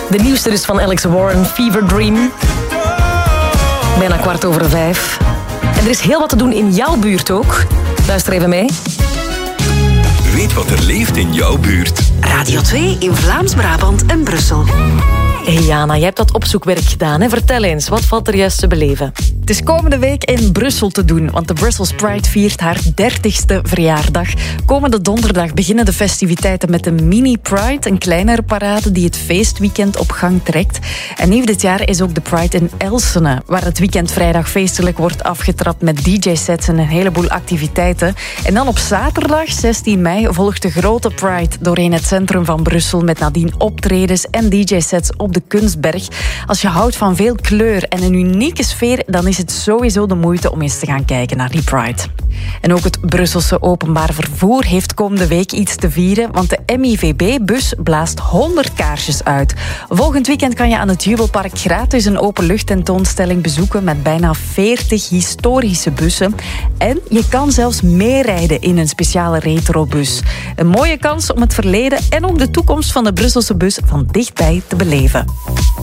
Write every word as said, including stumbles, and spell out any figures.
De nieuwste dus van Alex Warren, Fever Dream. Bijna kwart over vijf. En er is heel wat te doen in jouw buurt ook. Luister even mee. Weet wat er leeft in jouw buurt. Radio twee in Vlaams-Brabant en Brussel. Hey Jana, jij hebt dat opzoekwerk gedaan. Hè? Vertel eens, wat valt er juist te beleven? Het is komende week in Brussel te doen, want de Brussels Pride viert haar dertigste verjaardag. Komende donderdag beginnen de festiviteiten met de Mini Pride, een kleinere parade die het feestweekend op gang trekt. En nieuw dit jaar is ook de Pride in Elsene, waar het weekend vrijdag feestelijk wordt afgetrapt met D J-sets en een heleboel activiteiten. En dan op zaterdag, zestien mei, volgt de grote Pride doorheen het centrum van Brussel met nadien optredens en D J-sets op de Kunstberg. Als je houdt van veel kleur en een unieke sfeer, dan is het sowieso de moeite om eens te gaan kijken naar die Pride. En ook het Brusselse openbaar vervoer heeft komende week iets te vieren, want de M I V B-bus blaast honderd kaarsjes uit. Volgend weekend kan je aan het Jubelpark gratis een openluchttentoonstelling bezoeken met bijna veertig historische bussen. En je kan zelfs meerijden in een speciale retrobus. Een mooie kans om het verleden en ook de toekomst van de Brusselse bus van dichtbij te beleven.